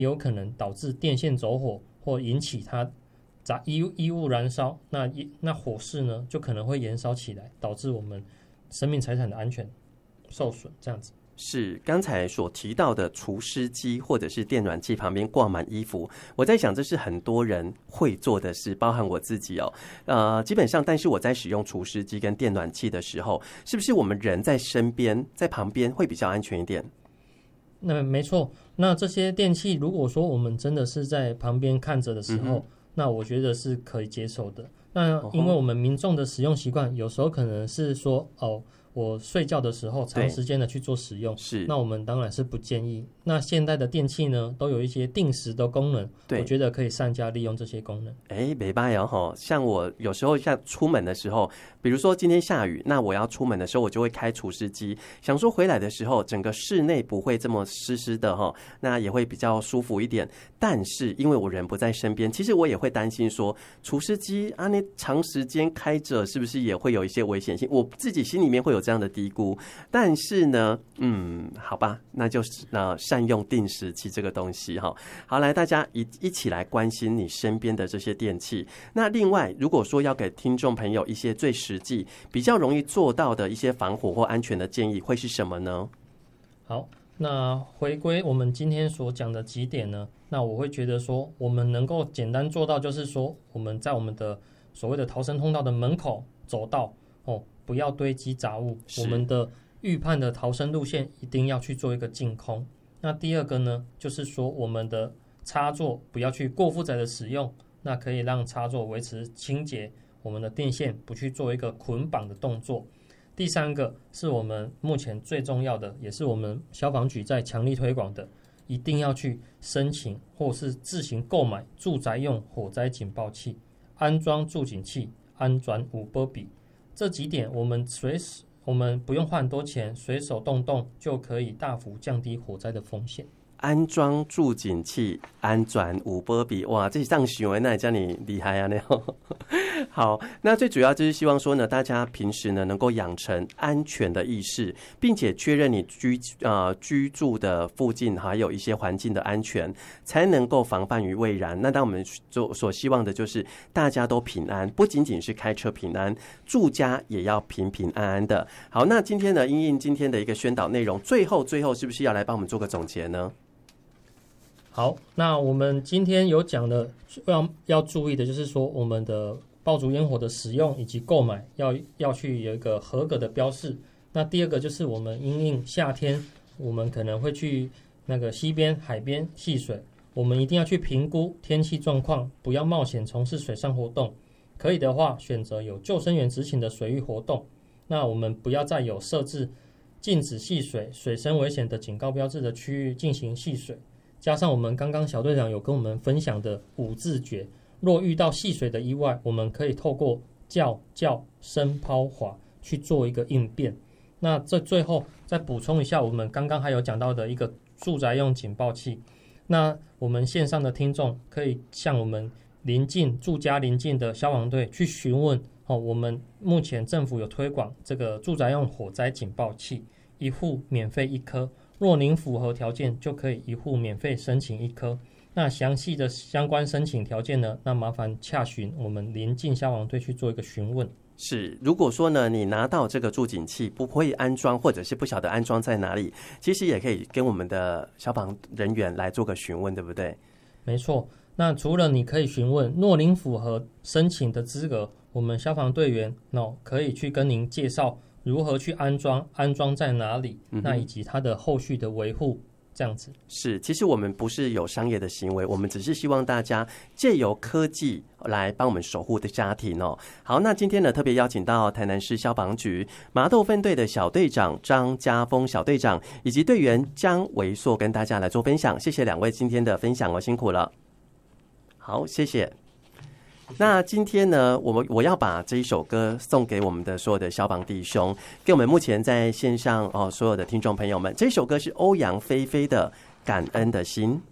有可能导致电线走火或引起它衣物燃烧，那火势呢就可能会延烧起来，导致我们生命财产的安全受损，这样子。 是刚才所提到的除湿机或者是电暖器旁边挂满衣服，我在想这是很多人会做的事，包含我自己哦。基本上，但是我在使用除湿机跟电暖器的时候，是不是我们人在身边、在旁边会比较安全一点？ 那没错，那这些电器如果说我们真的是在旁边看着的时候，那我觉得是可以接受的。那因为我们民众的使用习惯，有时候可能是说我睡觉的时候长时间的去做使用，是，那我们当然是不建议。那现代的电器呢，都有一些定时的功能，我觉得可以善加利用这些功能。 没办法像我有时候像出门的时候，比如说今天下雨，那我要出门的时候，我就会开除湿机，想说回来的时候整个室内不会这么湿湿的那也会比较舒服一点。但是因为我人不在身边，其实我也会担心说，除湿机你长时间开着是不是也会有一些危险性？我自己心里面会有这样的嘀咕。但是呢，好吧，那就是善用定时器这个东西好，来大家一起来关心你身边的这些电器。那另外，如果说要给听众朋友一些最实际、比较容易做到的一些防火或安全的建议，会是什么呢？ 好，那回归我们今天所讲的几点呢，那我会觉得说，我们能够简单做到，就是说我们在我们的所谓的逃生通道的门口、走道不要堆积杂物，我们的预判的逃生路线一定要去做一个净空。那第二个呢，就是说我们的插座不要去过负载的使用，那可以让插座维持清洁，我们的电线不去做一个捆绑的动作。第三个是我们目前最重要的，也是我们消防局在强力推广的，一定要去申请或是自行购买住宅用火灾警报器，安装住警器，安装五波比。这几点我们不用花很多钱，随手动动就可以大幅降低火灾的风险。 安装住警器，安转五波比，哇，这上学那也叫你厉害啊！好，那最主要就是希望说呢，大家平时呢能够养成安全的意识，并且确认你居住的附近还有一些环境的安全，才能够防范于未然。那当我们所希望的就是大家都平安，不仅仅是开车平安，住家也要平平安安的。好，那今天呢，因应今天的一个宣导内容，最后是不是要来帮我们做个总结呢？ 好，那我们今天有讲的要注意的就是说，我们的爆竹烟火的使用以及购买要去有一个合格的标示。那第二个就是我们因应夏天，我们可能会去那个溪边、海边戏水，我们一定要去评估天气状况，不要冒险从事水上活动。可以的话，选择有救生员执勤的水域活动。那我们不要再有设置禁止戏水、水深危险的警告标志的区域进行戏水。加上我们刚刚小队长有跟我们分享的5字诀，若遇到戏水的意外，我们可以透过叫、声、抛、滑去做一个应变。那这最后再补充一下，我们刚刚还有讲到的一个住宅用警报器。那我们线上的听众可以向我们住家邻近的消防队去询问我们目前政府有推广这个住宅用火灾警报器，1户免费1颗。若您符合条件，就可以1户免费申请1颗。那详细的相关申请条件呢，那麻烦洽询我们邻近消防队去做一个询问。 是，如果说呢，你拿到这个住警器不会安装，或者是不晓得安装在哪里，其实也可以跟我们的消防人员来做个询问，对不对？ 没错。那除了你可以询问，若您符合申请的资格，我们消防队员可以去跟您介绍如何去安装，安装在哪里，那以及它的后续的维护，这样子。 是，其实我们不是有商业的行为，我们只是希望大家借由科技来帮我们守护的家庭好，那今天呢，特别邀请到台南市消防局麻豆分队的小队长张家峰小队长以及队员江维硕跟大家来做分享，谢谢2位今天的分享辛苦了。好，谢谢。那今天呢，我要把这一首歌送给我们的所有的消防弟兄，给我们目前在线上所有的听众朋友们。这首歌是欧阳菲菲的《感恩的心》。